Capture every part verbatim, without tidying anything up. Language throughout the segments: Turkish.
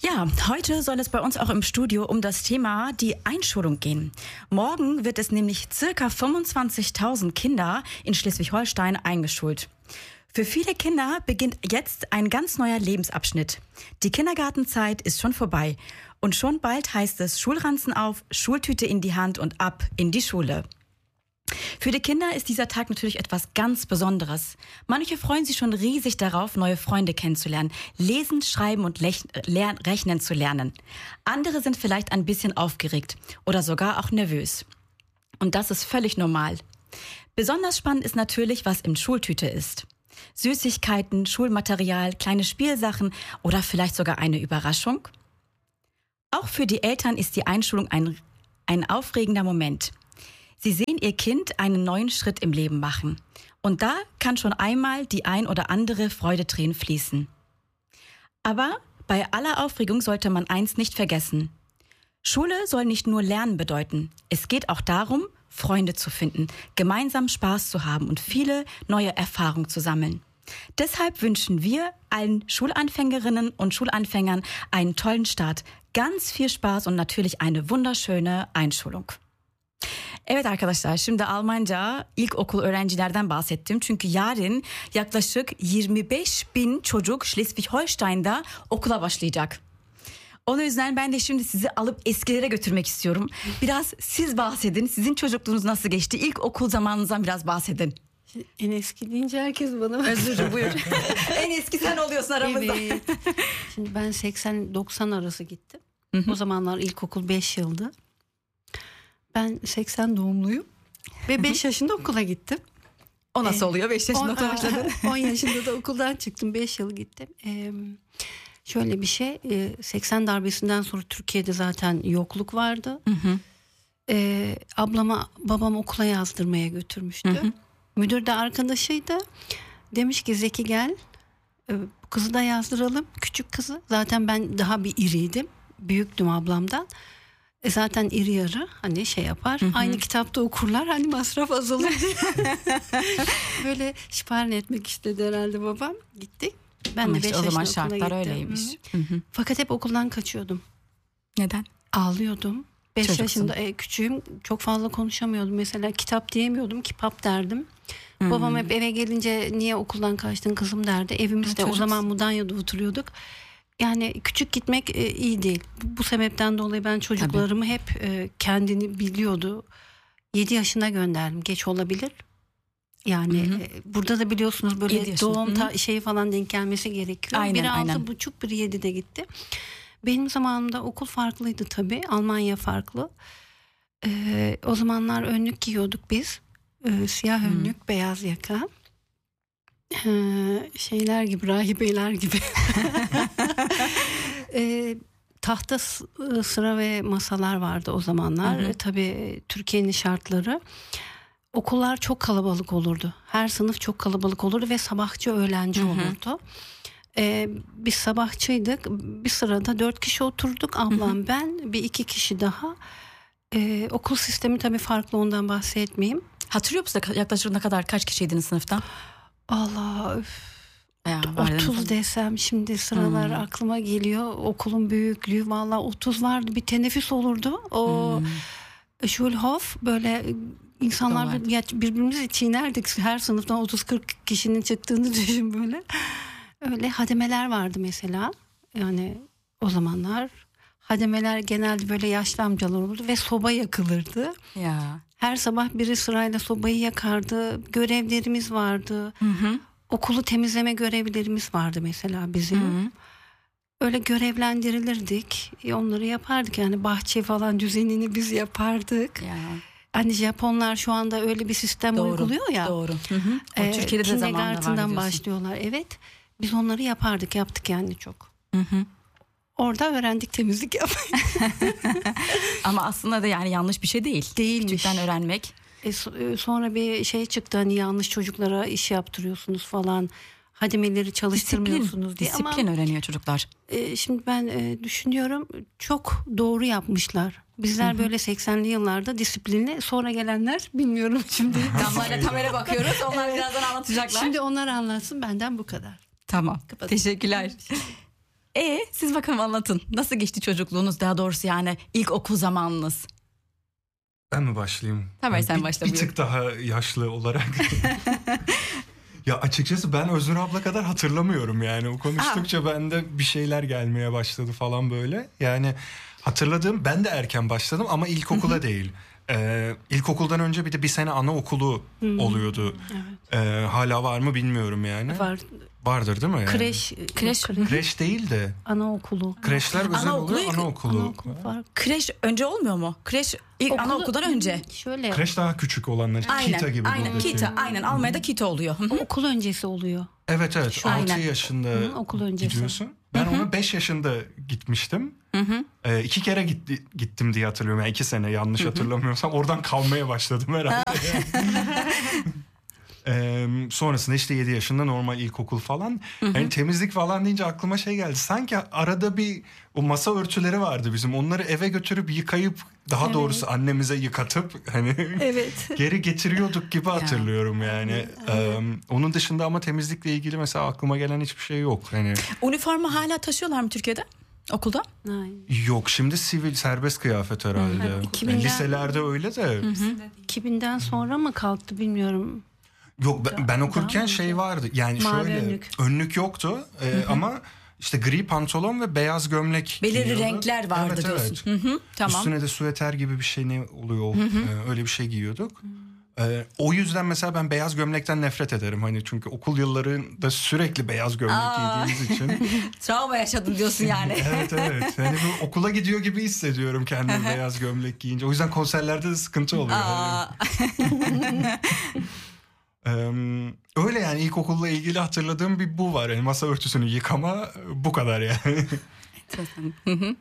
Ja, heute soll es bei uns auch im Studio um das Thema die Einschulung gehen. Morgen wird es nämlich circa fünfundzwanzigtausend Kinder in Schleswig-Holstein eingeschult. Für viele Kinder beginnt jetzt ein ganz neuer Lebensabschnitt. Die Kindergartenzeit ist schon vorbei und schon bald heißt es Schulranzen auf, Schultüte in die Hand und ab in die Schule. Für die Kinder ist dieser Tag natürlich etwas ganz Besonderes. Manche freuen sich schon riesig darauf, neue Freunde kennenzulernen, lesen, schreiben und lech- ler- rechnen zu lernen. Andere sind vielleicht ein bisschen aufgeregt oder sogar auch nervös. Und das ist völlig normal. Besonders spannend ist natürlich, was in Schultüte ist. Süßigkeiten, Schulmaterial, kleine Spielsachen oder vielleicht sogar eine Überraschung. Auch für die Eltern ist die Einschulung ein, ein aufregender Moment. Sie sehen ihr Kind einen neuen Schritt im Leben machen. Und da kann schon einmal die ein oder andere Freudetränen fließen. Aber bei aller Aufregung sollte man eins nicht vergessen. Schule soll nicht nur Lernen bedeuten. Es geht auch darum, Freunde zu finden, gemeinsam Spaß zu haben und viele neue Erfahrungen zu sammeln. Deshalb wünschen wir allen Schulanfängerinnen und Schulanfängern einen tollen Start, ganz viel Spaß und natürlich eine wunderschöne Einschulung. Evet arkadaşlar, şimdi Almanca ilkokul öğrencilerden bahsettim. Çünkü yarın yaklaşık yirmi beş bin çocuk Schleswig-Holstein'da okula başlayacak. O yüzden ben de şimdi sizi alıp eskilere götürmek istiyorum. Biraz siz bahsedin. Sizin çocukluğunuz nasıl geçti? İlk okul zamanınızdan biraz bahsedin. En eski deyince herkes bana... Özür dilerim, buyur. En eski sen oluyorsun aramızda. Evet. Şimdi ben seksen doksan arası gittim. Hı hı. O zamanlar ilkokul beş yıldı. Ben seksen doğumluyum. Ve beş yaşında okula gittim. O nasıl Ee, oluyor? beş yaşında okula başladın. on yaşında da okuldan çıktım. beş yıl gittim. Ee, şöyle bir şey. seksen darbesinden sonra Türkiye'de zaten yokluk vardı. Hı hı. Ee, ablama babam okula yazdırmaya götürmüştü. Hı hı. Müdür de arkadaşıydı. Demiş ki Zeki gel. Ee, kızı da yazdıralım. Küçük kızı. Zaten ben daha bir iriydim. Büyüktüm ablamdan. E zaten iri yarı hani şey yapar. Hı hı. Aynı kitapta okurlar. Hani masraf azalır diye. Böyle şifayen etmek istedi herhalde babam. Gittik. Ben de işte beş o zaman yaşında okula şartlar gittim. öyleymiş. Hı. Hı hı. Fakat hep okuldan kaçıyordum. Neden? Ağlıyordum. beş Çocuksun. yaşında e, küçüğüm. Çok fazla konuşamıyordum. Mesela kitap diyemiyordum. Kipap derdim. Hmm. Babam hep eve gelince niye okuldan kaçtın kızım derdi. Evimizde Ha, o zaman Mudanya'da oturuyorduk. Yani küçük gitmek e, iyi değil. Bu, bu sebepten dolayı ben çocuklarımı Tabii. hep e, kendini biliyordu. yedi yaşına gönderdim. Geç olabilir. Yani e, burada da biliyorsunuz böyle doğum ta, şeyi falan denk gelmesi gerekiyor. Aynen, biri aynen. altı buçuk, biri yedide gitti. Benim zamanımda okul farklıydı tabii. Almanya farklı. Ee, o zamanlar önlük giyiyorduk biz. Ee, siyah hmm. önlük, beyaz yaka. Ee, şeyler gibi, rahibeler gibi. ee, tahta sıra ve masalar vardı o zamanlar. Ee, tabii Türkiye'nin şartları. Okullar çok kalabalık olurdu. Her sınıf çok kalabalık olurdu ve sabahçı öğlenci hı hı. olurdu. Ee, biz sabahçıydık. Bir sırada dört kişi oturduk. Ablam, hı hı. ben, bir iki kişi daha. Ee, okul sistemi tabii farklı, ondan bahsetmeyeyim. Hatırlıyor musun yaklaşık ne kadar, kaç kişiydiniz sınıfta? Allah öf. Ya, otuz desem şimdi sıralar hmm. aklıma geliyor. Okulun büyüklüğü vallahi otuz vardı. Bir teneffüs olurdu. O hmm. Schulhof böyle insanlar bir, birbirimizi çiğnerdik. Her sınıftan otuz kırk kişinin çıktığını düşün böyle. Öyle hademeler vardı mesela. Yani o zamanlar hademeler genelde böyle yaşlı amcalar olurdu ve soba yakılırdı. Ya. Her sabah biri sırayla sobayı yakardı. Görevlerimiz vardı. Hı hı. Okulu temizleme görevlerimiz vardı mesela bizim. Hı hı. Öyle görevlendirilirdik. E onları yapardık yani, bahçe falan düzenini biz yapardık. Ya. Hani Japonlar şu anda öyle bir sistem doğru, uyguluyor ya. Doğru. Hı hı. O e, Türkiye'de de zamanında vardı başlıyorlar. Evet. Biz onları yapardık, yaptık yani çok. Hı hı. Orada öğrendik temizlik yapmayı. Ama aslında da yani yanlış bir şey değil. Değilmiş. Küçükten öğrenmek. E, sonra bir şey çıktı, hani yanlış çocuklara iş yaptırıyorsunuz falan. Hademeleri çalıştırmıyorsunuz disiplin, diye. Disiplin ama, öğreniyor çocuklar. E, şimdi ben e, düşünüyorum, çok doğru yapmışlar. Bizler Hı-hı. böyle seksenli yıllarda disiplinli, sonra gelenler bilmiyorum şimdi. Damlayla kamera bakıyoruz, onlar birazdan anlatacaklar. Şimdi onlar anlatsın, benden bu kadar. Tamam. Kapatalım. Teşekkürler. E siz bakalım anlatın. Nasıl geçti çocukluğunuz, daha doğrusu yani ilk okul zamanınız? Ben mi başlayayım? Tabii sen bir, başla. Bir buyurun. tık daha yaşlı olarak. Ya açıkçası ben Öznur abla kadar hatırlamıyorum yani. O konuştukça bende bir şeyler gelmeye başladı falan böyle. Yani hatırladığım, ben de erken başladım ama ilkokula değil. Ee, ilkokuldan önce bir de bir sene anaokulu oluyordu. Evet. Ee, hala var mı bilmiyorum yani. Var. Vardır değil mi? Yani? Kreş. Kreş. Kreş değil de. Anaokulu. Kreşler özel Anaokulu, oluyor, anaokulu. Anaokulu var. Kreş önce olmuyor mu? Kreş ilk Okulu- anaokuldan önce. Şöyle. Kreş daha küçük olanlar. Aynen. Kita gibi. Aynen. buradaki. Kita. Aynen. Almanya'da kita oluyor. Hı hı. Okul öncesi oluyor. Evet evet. Şu- altı Aynen. yaşında Hı, okul öncesi. gidiyorsun. Ben ona beş yaşında gitmiştim. Hı hı. Ee, iki kere gitti, gittim diye hatırlıyorum. Yani iki sene yanlış hatırlamıyorsam. Oradan kalmaya başladım herhalde. Ee, sonrasında işte yedi yaşında normal ilkokul falan. Yani temizlik falan deyince aklıma şey geldi. Sanki arada bir o masa örtüleri vardı bizim. Onları eve götürüp yıkayıp, daha Evet. doğrusu annemize yıkatıp hani Evet. geri getiriyorduk gibi hatırlıyorum yani. Ee, onun dışında ama temizlikle ilgili mesela aklıma gelen hiçbir şey yok. Hani Üniforma hala taşıyorlar mı Türkiye'de? Okulda? Aynen. yok, şimdi sivil serbest kıyafet herhalde. Evet, iki binden Liselerde öyle de. iki binden sonra mı kalktı bilmiyorum. Yok ben, ben okurken Daha şey vardı. Yani Mavi şöyle önlük. önlük yoktu e, ama işte gri pantolon ve beyaz gömlek Belirli giyiyordu. renkler vardı Evet, diyorsun. evet. Hı hı, tamam. Üstüne de süveter gibi bir şey ne oluyor? E, öyle bir şey giyiyorduk. E, o yüzden mesela ben beyaz gömlekten nefret ederim. Hani çünkü okul yıllarında sürekli beyaz gömlek Aa. giydiğimiz için. Travma yaşadın diyorsun yani. Evet evet. Yani bu okula gidiyor gibi hissediyorum kendimi beyaz gömlek giyince. O yüzden konserlerde de sıkıntı oluyor. Aa. Ee, öyle yani ilkokulla ilgili hatırladığım bir bu var. Yani masa örtüsünü yıkama, bu kadar yani. Hı hı.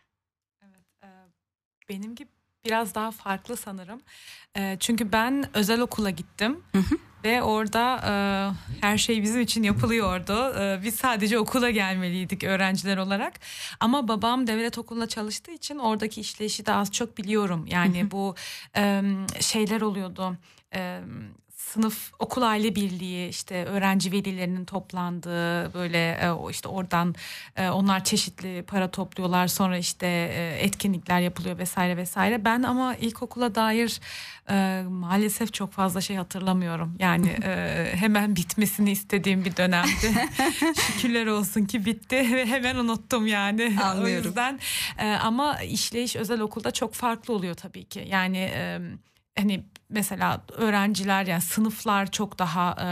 Evet, e, benimki biraz daha farklı sanırım. E, çünkü ben özel okula gittim ve orada e, her şey bizim için yapılıyordu. E, biz sadece okula gelmeliydik öğrenciler olarak. Ama babam devlet okulunda çalıştığı için oradaki işleyişi de az çok biliyorum. Yani bu e, şeyler oluyordu. E, Sınıf okul aile birliği, işte öğrenci velilerinin toplandığı, böyle e, o işte oradan e, onlar çeşitli para topluyorlar, sonra işte e, etkinlikler yapılıyor vesaire vesaire. Ben ama ilkokula dair e, maalesef çok fazla şey hatırlamıyorum. Yani e, hemen bitmesini istediğim bir dönemdi. Şükürler olsun ki bitti ve hemen unuttum yani. Anlıyorum. O yüzden e, ama işleyiş özel okulda çok farklı oluyor tabii ki. Yani e, hani mesela öğrenciler, yani sınıflar çok daha e,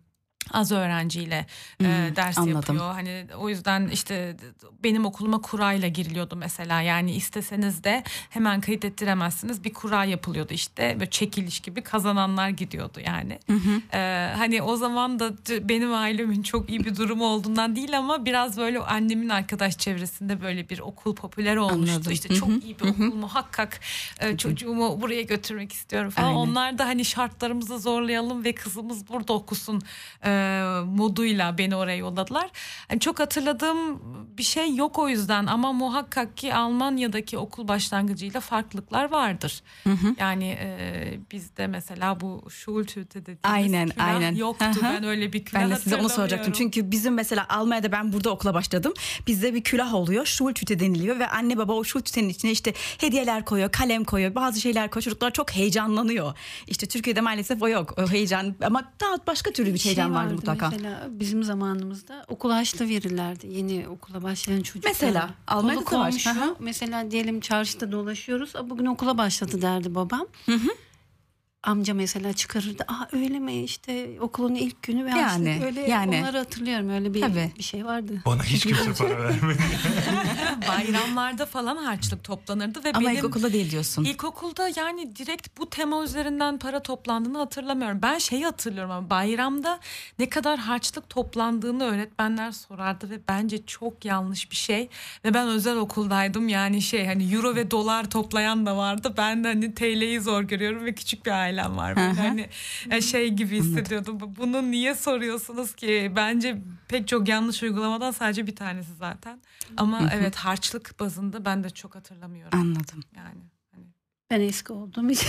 az öğrenciyle e, Hmm, ders anladım. yapıyor. Hani o yüzden işte benim okuluma kurayla giriliyordu mesela. Yani isteseniz de hemen kayıt ettiremezsiniz. Bir kura yapılıyordu işte. Böyle çekiliş gibi kazananlar gidiyordu yani. E, hani o zaman da benim ailemin çok iyi bir durumu olduğundan değil ama biraz böyle annemin arkadaş çevresinde böyle bir okul popüler olmuştu. Anladım. İşte çok iyi bir okul, muhakkak e, çocuğumu buraya götürmek istiyorum falan. Aynen. Onlar da hani şartlarımızı zorlayalım ve kızımız burada okusun e, moduyla beni oraya yolladılar. Yani çok hatırladığım bir şey yok o yüzden, ama muhakkak ki Almanya'daki okul başlangıcıyla farklılıklar vardır. Yani e, bizde mesela bu Schultüte dediğimiz Aynen, külah aynen. yoktu. Hı hı. Ben öyle bir külah Ben de size onu soracaktım. hatırlamıyorum. Çünkü bizim mesela Almanya'da, ben burada okula başladım. Bizde bir külah oluyor. Schultüte deniliyor ve anne baba o Schultüte'nin içine işte hediyeler koyuyor, kalem koyuyor, bazı şeyler koyuyor. Çocuklar çok heyecanlanıyor. İşte Türkiye'de maalesef o yok. O heyecan, ama daha başka türlü bir Şey heyecan vardı vardı mutlaka. Mesela bizim zamanımızda okul harçlığı verirlerdi yeni okula başlayan çocuklara. Mesela, Almanya'da Kolu da var. komşu, Hı hı. mesela diyelim çarşıda dolaşıyoruz. "Aa, bugün okula başladı" derdi babam. Amca mesela çıkarırdı. "Aa öyle mi, işte okulun ilk günü" ve Yani, harçlık, öyle yani. onları hatırlıyorum, öyle bir Tabii. bir şey vardı. Bana hiç kimse para vermedi. Bayramlarda falan harçlık toplanırdı ve Ama benim ilkokulda değil diyorsun. İlkokulda yani direkt bu tema üzerinden para toplandığını hatırlamıyorum. Ben şeyi hatırlıyorum ama bayramda ne kadar harçlık toplandığını öğretmenler sorardı ve bence çok yanlış bir şey. Ve ben özel okuldaydım, yani şey, hani euro ve dolar toplayan da vardı. Ben de hani T L'yi zor görüyorum ve küçük bir ailem var. Böyle hani e, şey gibi hissediyordum. Bunu niye soruyorsunuz ki? Bence pek çok yanlış uygulamadan sadece bir tanesi zaten. Ama evet, harçlık bazında ben de çok hatırlamıyorum. Anladım. Yani hani Ben eski olduğum için.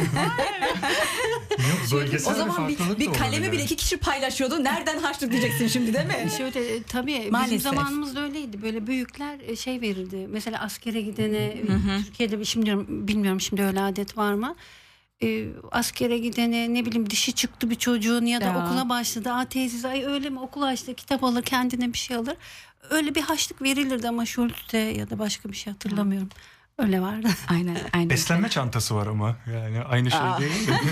Yok, bölgesel O zaman bir, bir kalemi bile iki kişi paylaşıyordu. Nereden harçlık diyeceksin şimdi, değil mi? Şöyle tabii Maalesef. bizim zamanımızda öyleydi. Böyle büyükler şey verirdi. Mesela askere gidene, Türkiye'de şimdi diyorum, bilmiyorum şimdi öyle adet var mı? Ee, askere gidene, ne bileyim dişi çıktı bir çocuğun ya da Ya. okula başladı. Aa teyze, ay öyle mi, okul açtı, kitap alır, kendine bir şey alır. Öyle bir harçlık verilirdi ama Schultz'te ya da başka bir şey hatırlamıyorum. Öyle vardı. Aynen, aynen. Beslenme çantası var ama yani aynı şey Aa. değil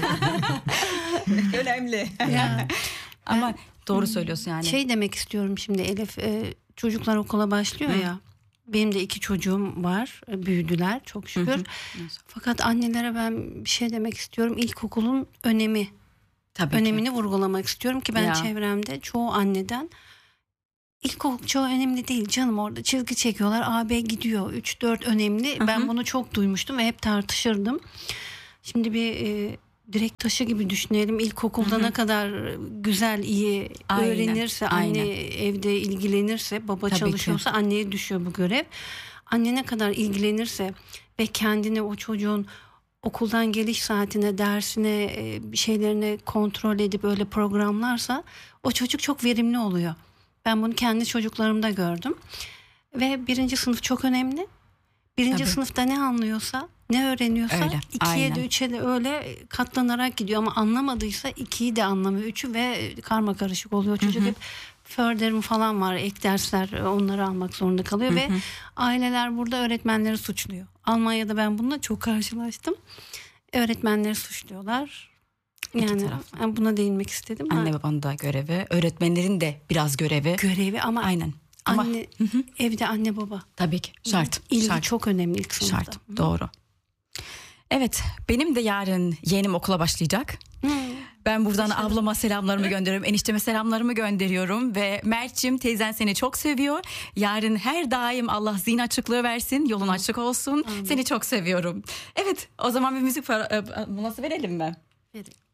mi? Önemli. Ya. Ama doğru söylüyorsun yani. Şey demek istiyorum şimdi Elif, e, çocuklar okula başlıyor Hı. ya. Benim de iki çocuğum var, e, büyüdüler çok şükür. Hı hı. Fakat annelere ben bir şey demek istiyorum. İlkokulun önemi, Tabii önemini ki. vurgulamak istiyorum ki ben Ya. çevremde çoğu anneden İlkokul çoğu önemli değil canım, orada çizgi çekiyorlar, A B gidiyor, üç dört önemli. Hı-hı. Ben bunu çok duymuştum ve hep tartışırdım. Şimdi bir e, direkt taşı gibi düşünelim. İlkokulda Hı-hı. ne kadar güzel, iyi Aynen, öğrenirse, aynen. anne evde ilgilenirse, baba Tabii çalışıyorsa ki. anneye düşüyor bu görev. Anne ne kadar ilgilenirse ve kendini o çocuğun okuldan geliş saatine, dersine, e, bir şeylerini kontrol edip öyle programlarsa o çocuk çok verimli oluyor. Ben bunu kendi çocuklarımda gördüm. Ve birinci sınıf çok önemli. Birinci Tabii. sınıfta ne anlıyorsa, ne öğreniyorsa Öyle, ikiye aynen. de üçe de öyle katlanarak gidiyor. Ama anlamadıysa ikiyi de anlamıyor, üçü ve karma karışık oluyor. Çocuk Hı hı. hep further'ım falan var, ek dersler, onları almak zorunda kalıyor. Hı Ve hı. aileler burada öğretmenleri suçluyor. Almanya'da ben bununla çok karşılaştım. Öğretmenleri suçluyorlar. Yani taraflı. buna değinmek istedim. Anne Ha, babanın da görevi, öğretmenlerin de biraz görevi. görevi ama Aynen. Ama anne, evde anne baba. tabii ki şart. İlgi şart. çok önemli ilk sınıfta. Şart. Doğru. Evet, benim de yarın yeğenim okula başlayacak. Hı. Ben buradan ablama selamlarımı gönderiyorum. Enişteme selamlarımı gönderiyorum. Ve Mert'cim, teyzen seni çok seviyor. Yarın her daim Allah zihin açıklığı versin. Yolun açık olsun. Amin. Seni çok seviyorum. Evet, o zaman bir müzik molası verelim mi? Verin.